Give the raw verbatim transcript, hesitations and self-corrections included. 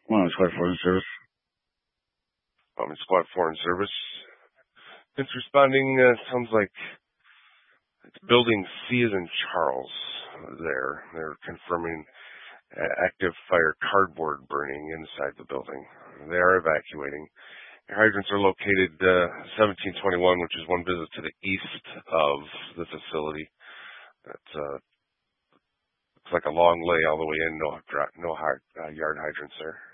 Well, Squad Foreign Service. Um, Squad Foreign Service. It's responding, uh, sounds like it's building C as in Charles there. They're confirming uh, active fire cardboard burning inside the building. They are evacuating. The hydrants are located uh, seventeen twenty-one, which is one visit to the east of the facility. That uh, looks like a long lay all the way in, no, no hard, uh, yard hydrants there.